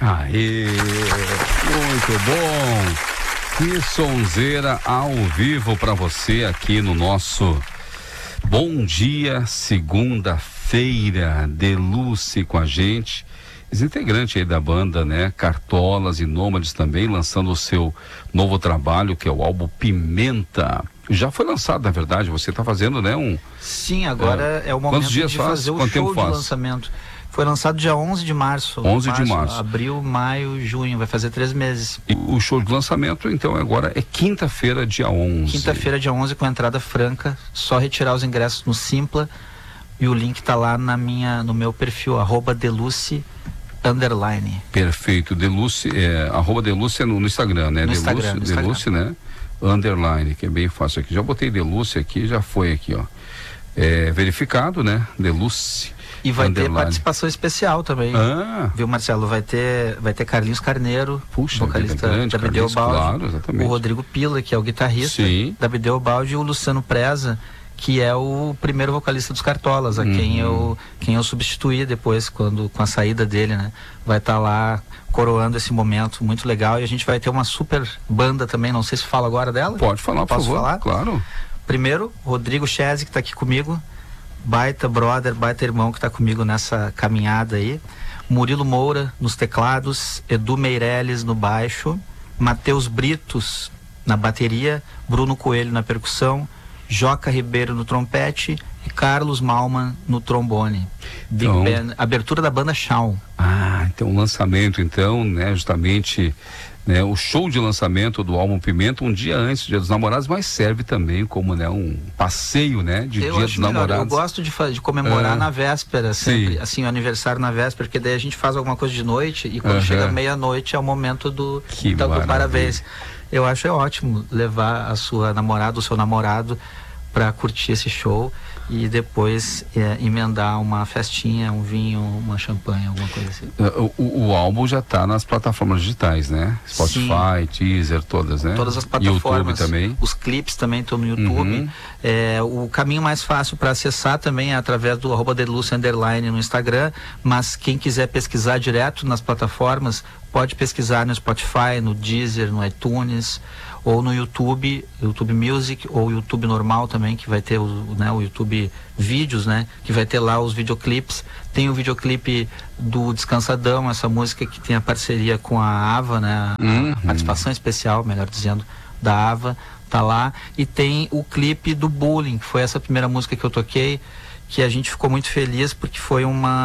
Aê, muito bom. Que sonzeira ao vivo para você aqui no nosso Bom Dia, segunda-feira. Deluce com a gente. Ex-integrante aí da banda, né? Cartolas e Nômades também, lançando o seu novo trabalho, que é o álbum Pimenta. Já foi lançado, na verdade, você está fazendo, né? Sim, agora é o momento de fazer o show de lançamento. Foi lançado dia 11 de março. 11 de março. Abril, maio, junho, vai fazer 3 meses. E o show de lançamento, então, agora é quinta-feira, dia 11. Quinta-feira, dia 11, com entrada franca. Só retirar os ingressos no Simpla. E o link tá lá no meu perfil, @Deluce_. Perfeito. Deluce, @Deluce no Instagram, né? No Deluce, Instagram, Deluce, né? Underline, que é bem fácil aqui. Já botei Deluce aqui, já foi aqui, ó. Verificado, né? Deluce. E vai ter participação especial também. Viu, Marcelo? Vai ter Carlinhos Carneiro, vocalista da BD Obaldi, claro, exatamente. O Rodrigo Pila, que é o guitarrista da BD Obaldi, e o Luciano Preza, que é o primeiro vocalista dos Cartolas, quem eu substituí depois, com a saída dele, né? Vai estar lá coroando esse momento muito legal, e a gente vai ter uma super banda também, não sei se fala agora dela. Pode falar, por favor. Falar? Claro. Primeiro, Rodrigo Chese, que está aqui comigo, baita brother, baita irmão que está comigo nessa caminhada aí. Murilo Moura nos teclados, Edu Meirelles no baixo, Matheus Britos na bateria, Bruno Coelho na percussão, Joca Ribeiro no trompete e Carlos Malman no trombone. Big Band, abertura da banda Shawn. Então o lançamento, então, né, justamente, né, o show de lançamento do álbum Pimenta um dia antes do Dia dos Namorados, mas serve também como, né, um passeio, né, de Dia dos Namorados. Eu gosto de comemorar na véspera, sempre, assim, o aniversário na véspera, porque daí a gente faz alguma coisa de noite e quando chega meia-noite é o momento do parabéns. Eu acho ótimo levar a sua namorada, o seu namorado, para curtir esse show e depois emendar uma festinha, um vinho, uma champanhe, alguma coisa assim. O álbum já está nas plataformas digitais, né? Spotify, Deezer, todas, né? Todas as plataformas. YouTube também. Os clipes também estão no YouTube. O caminho mais fácil para acessar também é através do @Deluce_ no Instagram, mas quem quiser pesquisar direto nas plataformas, pode pesquisar no Spotify, no Deezer, no iTunes, ou no YouTube Music, ou YouTube normal também, que vai ter o YouTube Vídeos, né? Que vai ter lá os videoclipes. Tem o videoclipe do Descansadão, essa música que tem a parceria com a Ava, né? A participação especial, melhor dizendo, da Ava, tá lá. E tem o clipe do Bullying, que foi essa primeira música que eu toquei, que a gente ficou muito feliz, porque foi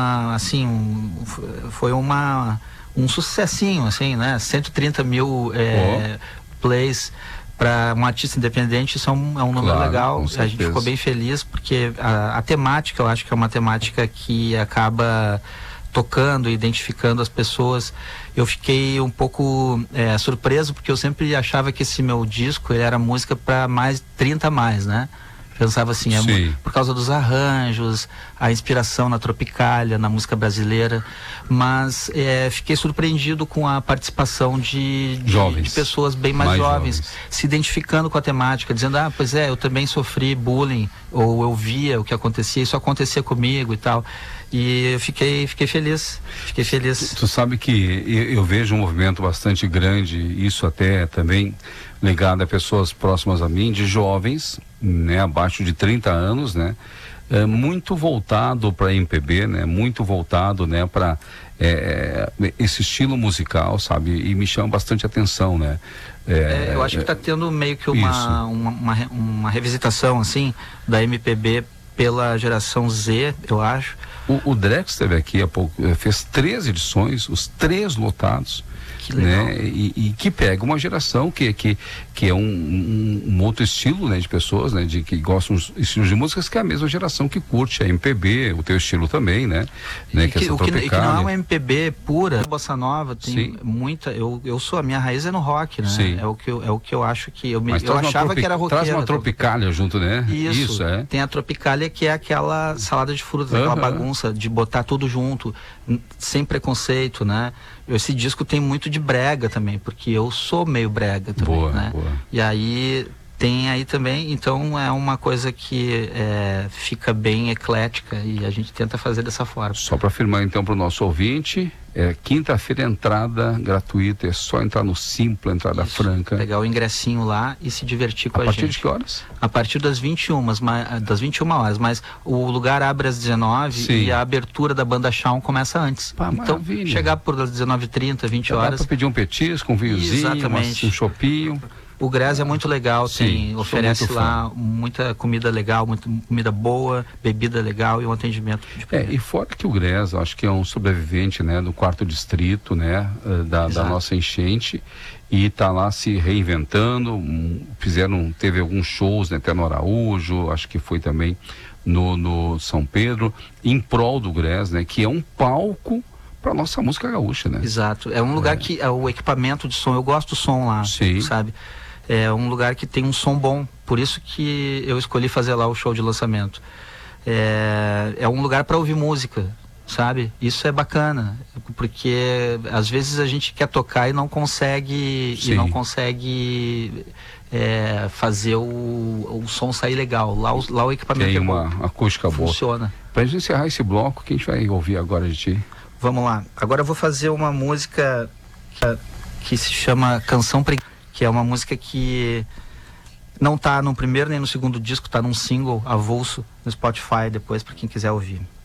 um sucessinho, assim, né? 130 mil plays para um artista independente, isso é um número legal. A gente ficou bem feliz, porque a temática, eu acho que é uma temática que acaba tocando e identificando as pessoas. Eu fiquei um pouco surpreso, porque eu sempre achava que esse meu disco ele era música para mais 30 mais, né? Pensava assim, por causa dos arranjos, a inspiração na Tropicália, na música brasileira, mas fiquei surpreendido com a participação de pessoas bem mais jovens, se identificando com a temática, dizendo, pois eu também sofri bullying, ou eu via o que acontecia, isso acontecia comigo e tal. E eu fiquei feliz, Tu sabe que eu vejo um movimento bastante grande, isso até também ligado a pessoas próximas a mim, de jovens, né, abaixo de 30 anos, né, muito voltado para MPB, né, muito voltado, né, para esse estilo musical, sabe, e me chama bastante atenção, né. Eu acho que está tendo meio que uma revisitação, assim, da MPB pela geração Z, eu acho. O Drex esteve aqui há pouco, fez 3 edições, os 3 lotados. Né? E que pega uma geração que é um outro estilo, né, de pessoas, né, que gostam de estilos de músicas, que é a mesma geração que curte a MPB, o teu estilo também, né? Que não é uma MPB pura, bossa nova, tem muita. A minha raiz é no rock, né? Sim. É o que eu acho que eu achava que era roqueira. Traz uma Tropicália junto, né? Isso. Tem a Tropicália, que é aquela salada de frutas, aquela bagunça de botar tudo junto, sem preconceito, né? Esse disco tem muito de brega também, porque eu sou meio brega também, né? E aí tem aí também, então é uma coisa que fica bem eclética e a gente tenta fazer dessa forma. Só para afirmar então para o nosso ouvinte, Quinta-feira entrada gratuita, é só entrar no Simpla, entrada franca. Pegar o ingressinho lá e se divertir com a gente. A partir de que horas? A partir das 21 horas, mas o lugar abre às 19 Sim. e a abertura da banda Shawn começa antes. Então, chegar por das 19h30, 20 horas. Dá para pedir um petisco, um vinhozinho, um chopinho. O Gres é muito legal, oferece lá muita comida legal, muita comida boa, bebida legal e um atendimento de primeira. E fora que o Gres, acho que é um sobrevivente, né, do 4º distrito, né, da nossa enchente, e está lá se reinventando. Teve alguns shows, né, até no Araújo, acho que foi também no São Pedro, em prol do Gres, né, que é um palco para nossa música gaúcha, né? Exato, é um lugar que o equipamento de som, eu gosto do som lá, sabe? É um lugar que tem um som bom, por isso que eu escolhi fazer lá o show de lançamento. É um lugar para ouvir música, sabe? Isso é bacana, porque às vezes a gente quer tocar e não consegue fazer o som sair legal. Lá o equipamento tem uma acústica boa. Funciona. Pra gente encerrar esse bloco, o que a gente vai ouvir agora de ti? Vamos lá. Agora eu vou fazer uma música que se chama Canção Preguiça, que é uma música que não tá no primeiro nem no segundo disco, tá num single avulso no Spotify depois, para quem quiser ouvir.